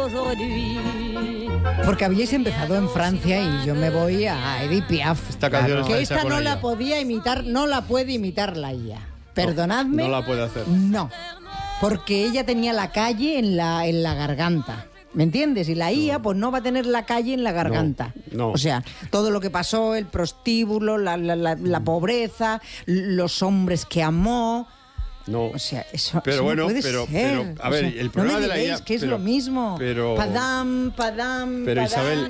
Porque habíais empezado en Francia y yo me voy a Edith Piaf. Esta canción está que hecha esta con no ella. la podía imitar, no la puede imitar la IA. Perdonadme. No la puede hacer. No, porque ella tenía la calle en la garganta. ¿Me entiendes? Y la IA pues no va a tener la calle en la garganta. No. O sea, todo lo que pasó, el prostíbulo, la pobreza, los hombres que amó. No. O sea, eso, Pero eso bueno, no puede pero, ser. a ver, O sea, el problema no me de la digáis IA... que es pero- lo mismo. Pero... Padam. Pero Isabel...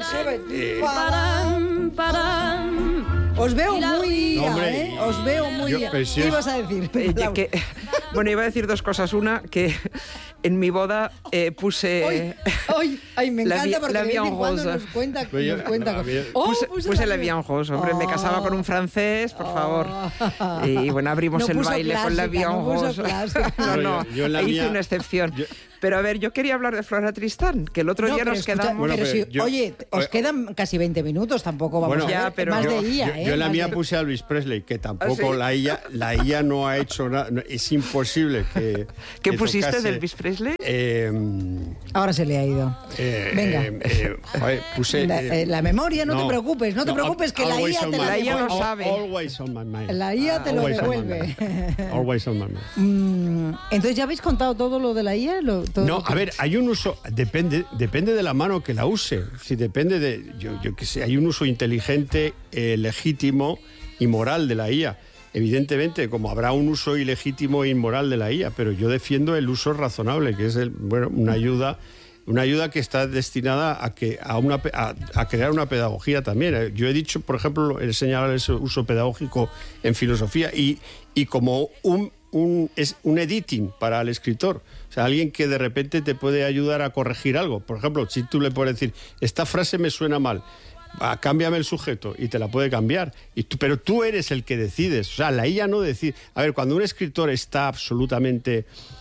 Os veo muy No, IA, hombre, ¿eh? Os veo muy yo- IA. pero si ¿Qué es- ibas a decir? Bueno, iba a decir dos cosas. Una, que en mi boda puse... Ay, me La encanta vi- porque la de vez en Vian cuando Rosa. nos cuenta Pero yo- cosas. a mí- Puse la Vian Rose, hombre, me casaba con un francés, por favor. Y bueno, abrimos No el puso baile con la clásica, Vian no puso Rose. clásica. No, Yo en la hice mía- una excepción. Pero a ver, yo quería hablar de Flora Tristán, que el otro No, día pero nos escucha, quedamos... Bueno, pero pero si, yo- oye, os quedan casi 20 minutos, tampoco vamos Bueno, a ver. ya, pero más yo- de IA, Yo en la Más mía de- puse a Elvis Presley, que tampoco ¿Ah, sí? la IA no ha hecho nada. Es imposible que... ¿Qué que pusiste tocase, de Elvis Presley? Ahora se le ha ido. Venga. Joder, puse... La memoria, no te preocupes, no te preocupes, que la always IA on te my la La IA mind. lo devuelve. sabe. Always on my mind. La IA te lo Always on my devuelve. mind. Always on my mind. Entonces, ¿ya habéis contado todo lo de la IA? No, a ver, hay un uso, depende de la mano que la use. Si depende de, yo que sé, hay un uso inteligente, legítimo y moral de la IA. Evidentemente, como habrá un uso ilegítimo e inmoral de la IA, pero yo defiendo el uso razonable, que es una ayuda que está destinada a crear una pedagogía también. Yo he dicho, por ejemplo, he señalado ese uso pedagógico en filosofía y como un editing para el escritor. O sea, alguien que de repente te puede ayudar a corregir algo. Por ejemplo, si tú le puedes decir, esta frase me suena mal, cámbiame el sujeto, y te la puede cambiar. Pero tú eres el que decides. O sea, la IA no decide. A ver, cuando un escritor está absolutamente...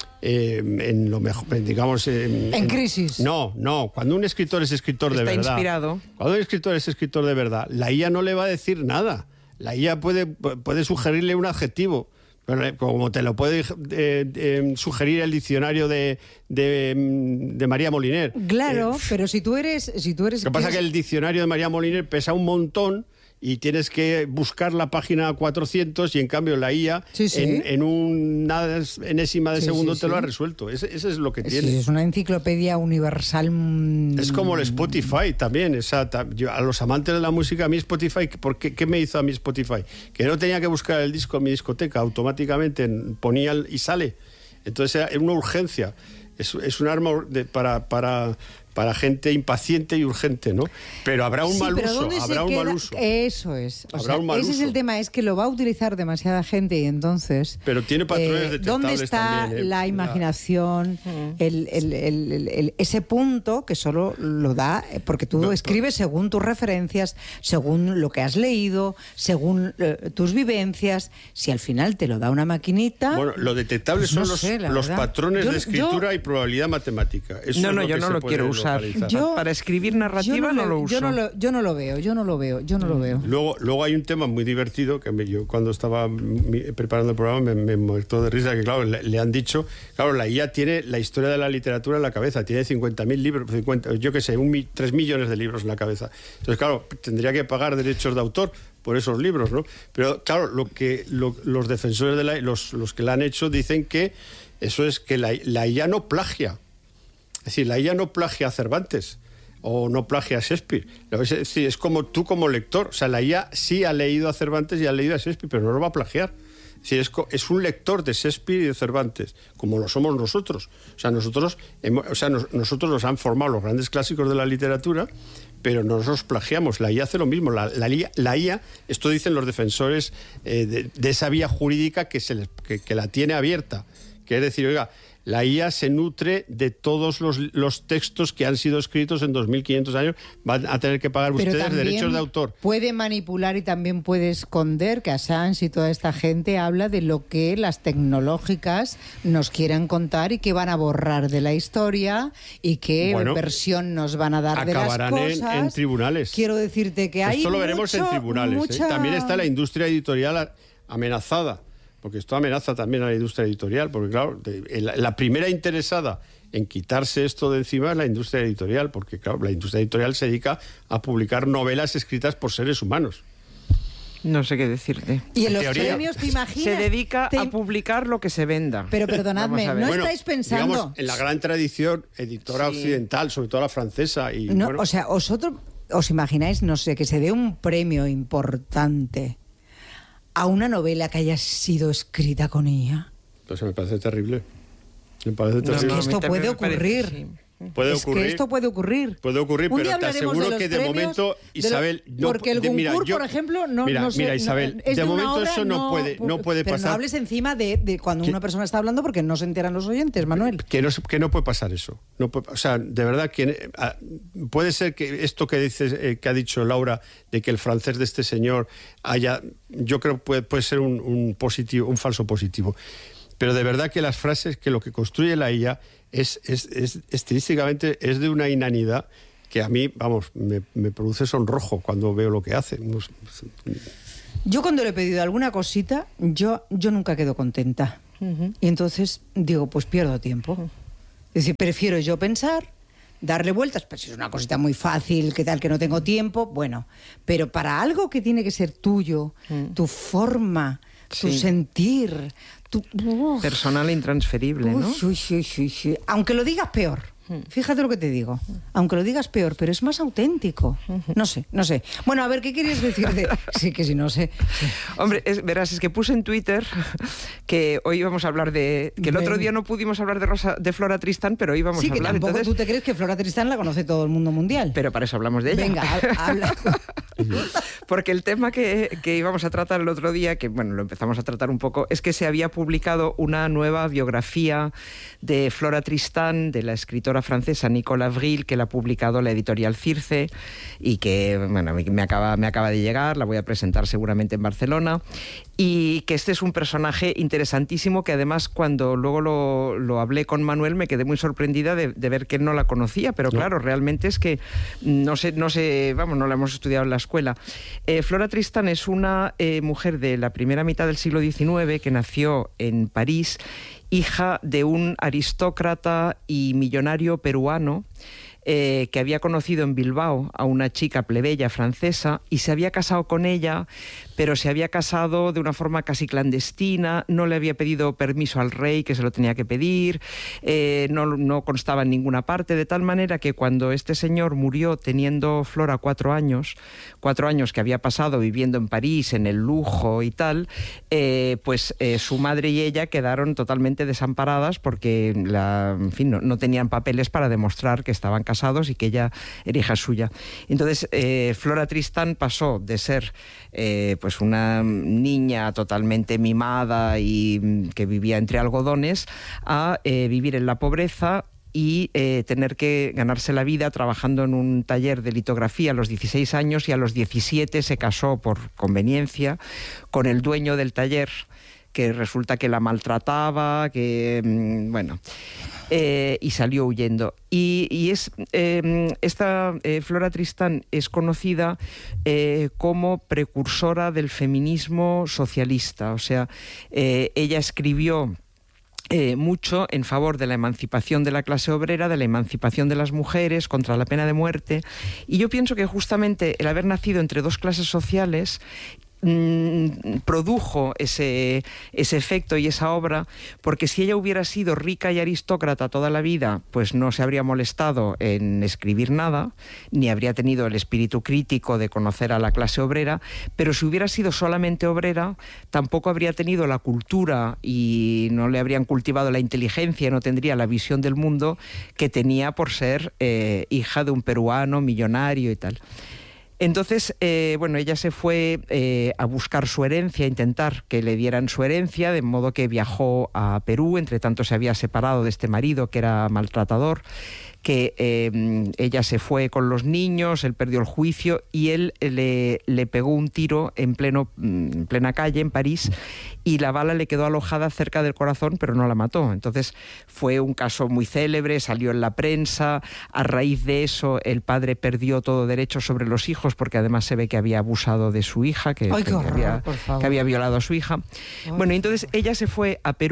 en lo mejor, digamos... En crisis. No. Cuando un escritor es escritor de Está verdad... inspirado. Cuando un escritor es escritor de verdad, la IA no le va a decir nada. La IA puede sugerirle un adjetivo, pero como te lo puede sugerir el diccionario de María Moliner. Claro, pero si tú eres... Lo que pasa es que el diccionario de María Moliner pesa un montón y tienes que buscar la página 400 y en cambio la IA Sí. en una enésima de Sí, segundo sí, te lo sí. ha resuelto. Ese es lo que tiene. Sí, es una enciclopedia universal. Es como el Spotify también. A los amantes de la música, a mí Spotify, ¿qué me hizo a mí Spotify? Que no tenía que buscar el disco en mi discoteca, automáticamente ponía y sale. Entonces era una urgencia. Es un arma para gente impaciente y urgente, ¿no? Pero habrá un mal pero uso, ¿dónde se habrá un queda? mal uso. Eso es. O Habrá sea, un mal ese es uso. el tema, es que lo va a utilizar demasiada gente y entonces... Pero tiene patrones detectables ¿dónde está también, la imaginación, ese punto que solo lo da, porque tú escribes según tus referencias, según lo que has leído, según tus vivencias? Si al final te lo da una maquinita... Bueno, lo detectable pues son no sé, la los verdad. patrones Yo- de escritura y probabilidad matemática. Eso No, es yo que no se lo puede quiero usar. localizar. Para escribir narrativa no lo uso. Yo no lo veo. Luego hay un tema muy divertido que yo cuando estaba preparando el programa me muerto de risa, que claro, le han dicho, claro, la IA tiene la historia de la literatura en la cabeza, tiene 50.000 libros, 3 millones de libros en la cabeza. Entonces, claro, tendría que pagar derechos de autor por esos libros, ¿no? Pero claro, los defensores de los que la han hecho dicen que eso es que la IA no plagia. Es decir, la IA no plagia a Cervantes o no plagia a Shakespeare. Es decir, es como tú como lector. O sea, la IA sí ha leído a Cervantes y ha leído a Shakespeare, pero no lo va a plagiar. Es decir, es un lector de Shakespeare y de Cervantes, como lo somos nosotros. O sea, nosotros nos han formado los grandes clásicos de la literatura, pero no nos plagiamos. La IA hace lo mismo. La IA, esto dicen los defensores de esa vía jurídica que la tiene abierta. Que es decir, oiga, la IA se nutre de todos los textos que han sido escritos en 2.500 años. Van a tener que pagar Pero ustedes también derechos de autor. Puede manipular y también puede esconder, que Assange y toda esta gente habla de lo que las tecnológicas nos quieren contar y que van a borrar de la historia y qué versión nos van a dar de las Acabarán cosas. en tribunales. Quiero decirte que hay Esto lo veremos en tribunales. También está la industria editorial amenazada, porque esto amenaza también a la industria editorial, porque claro, la primera interesada en quitarse esto de encima es la industria editorial, porque claro, la industria editorial se dedica a publicar novelas escritas por seres humanos. No sé qué decirte. Y en los premios, ¿te imaginas? Se dedica a publicar lo que se venda. Pero perdonadme, ¿no estáis pensando? Digamos, en la gran tradición editora occidental, sobre todo la francesa. Y, no, o sea, vosotros os imagináis, no sé, que se dé un premio importante a una novela que haya sido escrita con ella. Pues me parece terrible. Me parece terrible. Es que esto puede ocurrir. Puede ocurrir. Que esto puede ocurrir. Puede ocurrir, pero te aseguro que de momento, Isabel, porque el Goncourt, por ejemplo, no sé. Mira, Isabel, de momento eso no puede pero pasar. No hables encima de cuando una persona está hablando, porque no se enteran los oyentes, Manuel. Que no puede pasar eso. No puede, o sea, de verdad que puede ser que esto que dices, que ha dicho Laura, de que el francés de este señor haya, yo creo que puede ser un positivo, un falso positivo. Pero de verdad que las frases, que lo que construye la IA es estilísticamente es de una inanidad que a mí, vamos, me produce sonrojo cuando veo lo que hace. Yo cuando le he pedido alguna cosita, yo nunca quedo contenta. Y entonces digo, pues pierdo tiempo. Es decir, prefiero yo pensar, darle vueltas, pues si es una cosita muy fácil, que tal, que no tengo tiempo, bueno. Pero para algo que tiene que ser tuyo, tu forma, tu sentir, personal e intransferible, ¿no? Sí. Aunque lo digas peor. Fíjate lo que te digo. Aunque lo digas peor, pero es más auténtico. No sé. Bueno, a ver, ¿qué querías decir de...? Sí, que si no sé. Hombre, verás, es que puse en Twitter que hoy íbamos a hablar de... Que el otro día no pudimos hablar de Flora Tristán, pero hoy vamos a hablar. Sí, que tampoco tú te crees que Flora Tristán la conoce todo el mundo mundial. Pero para eso hablamos de ella. Venga, habla. Porque el tema que íbamos a tratar el otro día, que bueno, lo empezamos a tratar un poco, es que se había publicado una nueva biografía de Flora Tristán, de la escritora francesa Nicole Avril, que la ha publicado la editorial Circe y que bueno, me acaba de llegar, la voy a presentar seguramente en Barcelona, y que este es un personaje interesantísimo que además cuando luego lo hablé con Manuel me quedé muy sorprendida de ver que él no la conocía, pero claro, realmente es que no sé, vamos, no la hemos estudiado en la escuela. Flora Tristán es una mujer de la primera mitad del siglo XIX que nació en París, hija de un aristócrata y millonario peruano que había conocido en Bilbao a una chica plebeya francesa y se había casado con ella, pero se había casado de una forma casi clandestina, no le había pedido permiso al rey, que se lo tenía que pedir, no constaba en ninguna parte, de tal manera que cuando este señor murió teniendo Flora 4 años que había pasado viviendo en París, en el lujo y tal, pues su madre y ella quedaron totalmente desamparadas porque en fin, no tenían papeles para demostrar que estaban casados y que ella era hija suya. Entonces, Flora Tristán pasó de ser pues una niña totalmente mimada y que vivía entre algodones a vivir en la pobreza y tener que ganarse la vida trabajando en un taller de litografía a los 16 años, y a los 17 se casó por conveniencia con el dueño del taller, que resulta que la maltrataba, que bueno, y salió huyendo. Y esta Flora Tristán es conocida como precursora del feminismo socialista. O sea, ella escribió mucho en favor de la emancipación de la clase obrera, de la emancipación de las mujeres, contra la pena de muerte. Y yo pienso que justamente el haber nacido entre dos clases sociales produjo ese efecto y esa obra, porque si ella hubiera sido rica y aristócrata toda la vida, pues no se habría molestado en escribir nada, ni habría tenido el espíritu crítico de conocer a la clase obrera, pero si hubiera sido solamente obrera, tampoco habría tenido la cultura y no le habrían cultivado la inteligencia, no tendría la visión del mundo que tenía por ser hija de un peruano millonario y tal. Entonces, bueno, ella se fue a buscar su herencia, a intentar que le dieran su herencia, de modo que viajó a Perú. Entre tanto se había separado de este marido que era maltratador, que ella se fue con los niños, él perdió el juicio y él le pegó un tiro en plena calle en París, y la bala le quedó alojada cerca del corazón, pero no la mató. Entonces fue un caso muy célebre, salió en la prensa. A raíz de eso el padre perdió todo derecho sobre los hijos, porque además se ve que había abusado de su hija, que había violado a su hija. Ay. Bueno, entonces ella se fue a Perú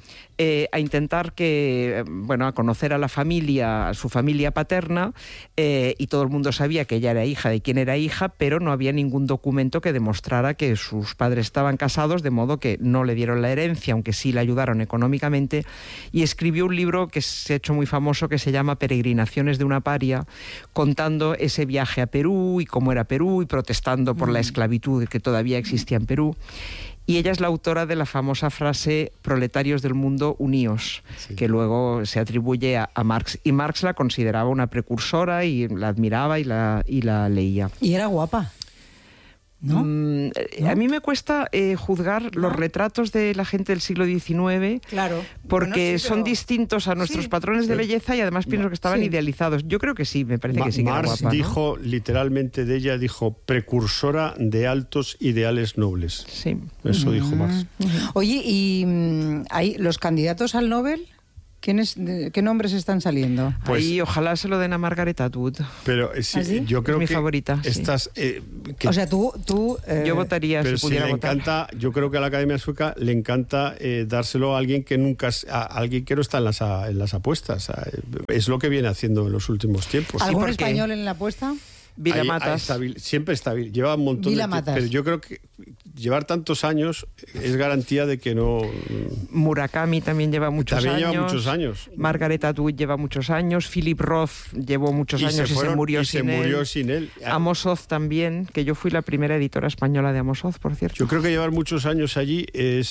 a intentar a conocer a su familia paterna, y todo el mundo sabía que ella era hija de quien era hija, pero no había ningún documento que demostrara que sus padres estaban casados, de modo que no le dieron la herencia, aunque sí le ayudaron económicamente, y escribió un libro que se ha hecho muy famoso que se llama Peregrinaciones de una paria, contando ese viaje a Perú y cómo era Perú y protestando por la esclavitud que todavía existía en Perú. Y ella es la autora de la famosa frase "proletarios del mundo, uníos", sí, que luego se atribuye a Marx. Y Marx la consideraba una precursora y la admiraba y la leía. Y era guapa, ¿no? ¿No? A mí me cuesta juzgar los retratos de la gente del siglo XIX, claro, porque son distintos a nuestros patrones de belleza, y además pienso que estaban idealizados. Yo creo que sí, me parece que sí que era guapa. Marx dijo, literalmente de ella, dijo precursora de altos ideales nobles. Sí. Eso dijo Marx. Oye, ¿y hay los candidatos al Nobel? ¿Qué nombres están saliendo? Pues, ahí ojalá se lo den a Margaret Atwood. Pero sí, ¿sí? Yo creo es mi que favorita. Estas, o sea, tú yo votaría pero si pudiera le votar. Encanta, yo creo que a la Academia Sueca le encanta dárselo a alguien que alguien que no está en las apuestas. Es lo que viene haciendo en los últimos tiempos. ¿Algún español en la apuesta? Vila Matas. Siempre está bien. Lleva un montón de tiempo. Pero yo creo que llevar tantos años es garantía de que no. Murakami también lleva muchos años. Margaret Atwood lleva muchos años. Philip Roth llevó muchos años y se murió sin él. Amos Oz también, que yo fui la primera editora española de Amos Oz, por cierto. Yo creo que llevar muchos años allí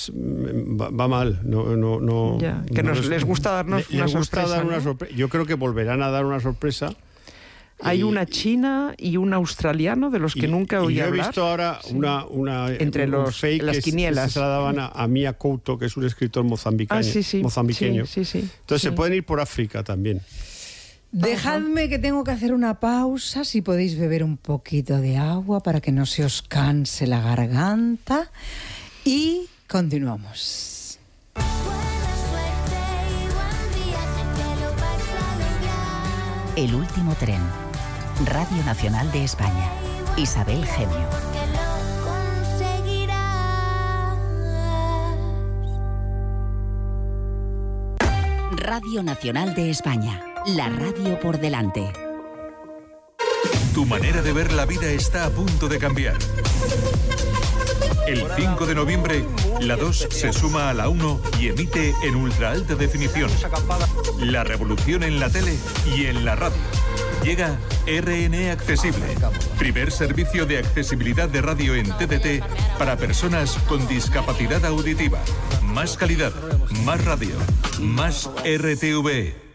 va mal. Les gusta darnos una sorpresa. Yo creo que volverán a dar una sorpresa. Hay una china y un australiano de los que nunca oí hablar. Yo he visto ahora una entre un fake las quinielas. Que se la daban a Mia Couto, que es un escritor mozambiqueño. Entonces se pueden ir por África también. Dejadme que tengo que hacer una pausa, si podéis beber un poquito de agua para que no se os canse la garganta, y continuamos. El último tren. Radio Nacional de España. Isabel Gemio. Radio Nacional de España. La radio por delante. Tu manera de ver la vida está a punto de cambiar. El 5 de noviembre, la 2 se suma a la 1 y emite en ultra alta definición. La revolución en la tele y en la radio. Llega RN Accesible, primer servicio de accesibilidad de radio en TDT para personas con discapacidad auditiva. Más calidad, más radio, más RTV.